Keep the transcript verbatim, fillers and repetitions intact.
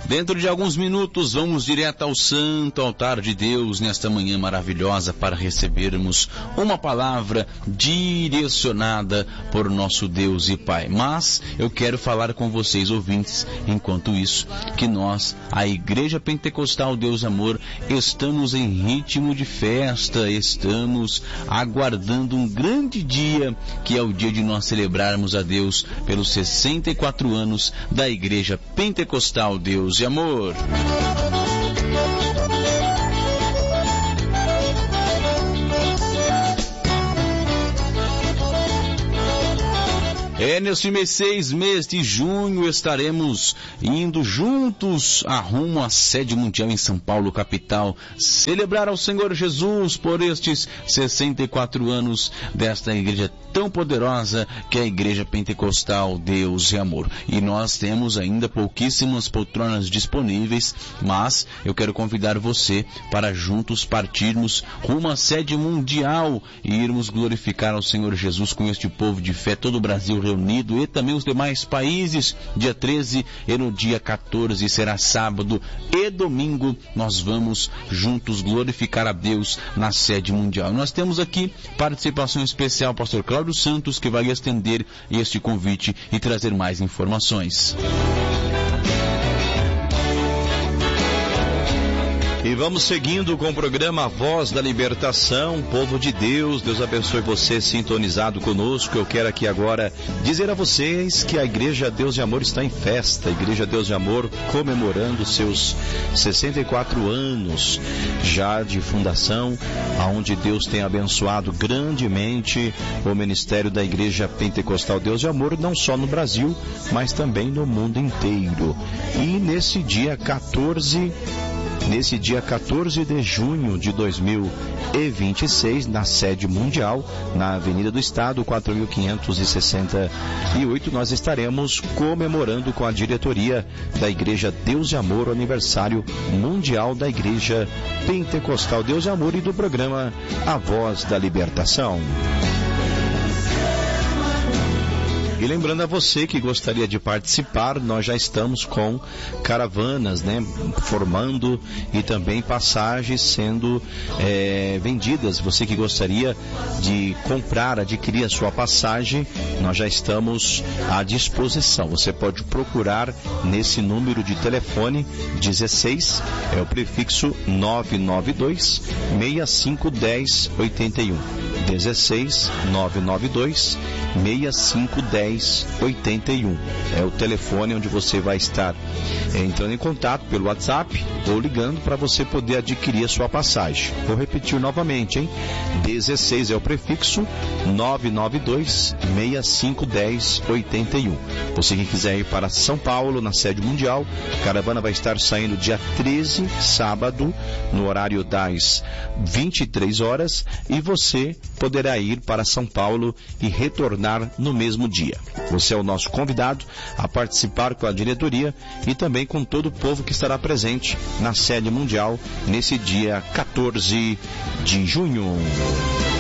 Dentro de alguns minutos, vamos direto ao Santo Altar de Deus nesta manhã maravilhosa para recebermos uma palavra direcionada por nosso Deus e Pai. Mas eu quero falar com vocês, ouvintes, enquanto isso, que nós, a Igreja Pentecostal Deus Amor, estamos em ritmo de festa, estamos aguardando um grande dia, que é o dia de nós celebrarmos a Deus pelos sessenta e quatro anos da Igreja Pentecostal Deus e Amor. É, nesse mês seis, mês de junho, estaremos indo juntos a rumo à sede mundial em São Paulo, capital, celebrar ao Senhor Jesus por estes sessenta e quatro anos desta igreja tão poderosa que é a Igreja Pentecostal Deus e Amor. E nós temos ainda pouquíssimas poltronas disponíveis, mas eu quero convidar você para juntos partirmos rumo à sede mundial e irmos glorificar ao Senhor Jesus com este povo de fé, todo o Brasil reunido e também os demais países. Dia treze e no dia quatorze será sábado e domingo, nós vamos juntos glorificar a Deus na sede mundial. Nós temos aqui participação especial, pastor Cláudio Santos, que vai estender este convite e trazer mais informações. E vamos seguindo com o programa A Voz da Libertação, povo de Deus. Deus abençoe você sintonizado conosco. Eu quero aqui agora dizer a vocês que a Igreja Deus de Amor está em festa. A Igreja Deus de Amor comemorando seus sessenta e quatro anos já de fundação, aonde Deus tem abençoado grandemente o ministério da Igreja Pentecostal Deus de Amor, não só no Brasil, mas também no mundo inteiro. E nesse dia quatorze Nesse dia quatorze de junho de dois mil e vinte e seis, na sede mundial, na Avenida do Estado, quatro mil quinhentos e sessenta e oito, nós estaremos comemorando com a diretoria da Igreja Deus de Amor o aniversário mundial da Igreja Pentecostal Deus de Amor e do programa A Voz da Libertação. E lembrando a você que gostaria de participar, nós já estamos com caravanas, né, formando e também passagens sendo é, vendidas. Você que gostaria de comprar, adquirir a sua passagem, nós já estamos à disposição. Você pode procurar nesse número de telefone dezesseis, é o prefixo nove nove dois, seis cinco um zero, oito um. dezesseis, nove nove dois, seis cinco um zero, oito um. É o telefone onde você vai estar é, entrando em contato pelo WhatsApp ou ligando para você poder adquirir a sua passagem. Vou repetir novamente, hein? dezesseis é o prefixo, nove nove dois, seis cinco um zero, oito um. Você que quiser ir para São Paulo, na sede mundial, a caravana vai estar saindo dia treze, sábado, no horário das vinte e três horas, e você poderá ir para São Paulo e retornar no mesmo dia. Você é o nosso convidado a participar com a diretoria e também com todo o povo que estará presente na sede mundial nesse dia quatorze de junho.